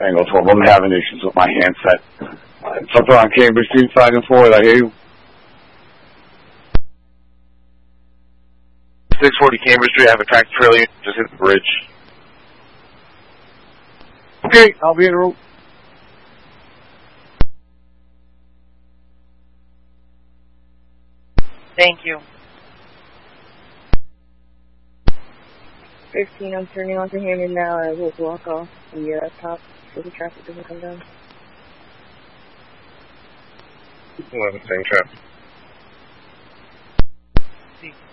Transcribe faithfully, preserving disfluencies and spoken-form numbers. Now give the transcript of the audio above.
Angle twelve, I'm having issues with my handset. Something on Cambridge Street, five and four, I hear you. six forty Cambridge Street, I have a tractor trailer, just hit the bridge. Okay, I'll be in the room. Thank you. fifteen, I'm turning on to Hammond now. I will block off the uh, top so the traffic doesn't come down. eleven, same traffic. See.